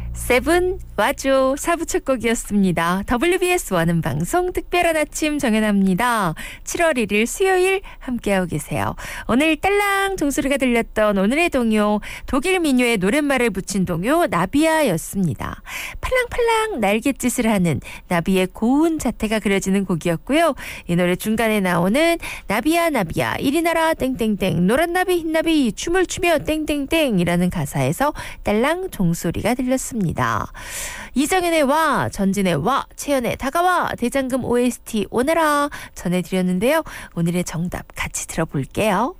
세븐 와줘 4부 첫 곡이었습니다. WBS 원음 방송 특별한 아침 정연아입니다. 7월 1일 수요일 함께하고 계세요. 오늘 딸랑 종소리가 들렸던 오늘의 동요 독일 민요에 노랫말을 붙인 동요 나비야였습니다. 팔랑팔랑 날갯짓을 하는 나비의 고운 자태가 그려지는 곡이었고요. 이 노래 중간에 나오는 나비야 나비야 이리 나라 땡땡땡 노란 나비 흰 나비 춤을 추며 땡땡땡이라는 가사에서 딸랑 종소리가 들렸습니다. 이정현의 와, 전진의 와, 채연의 다가와, 대장금 OST 오너라 전해드렸는데요. 오늘의 정답 같이 들어볼게요.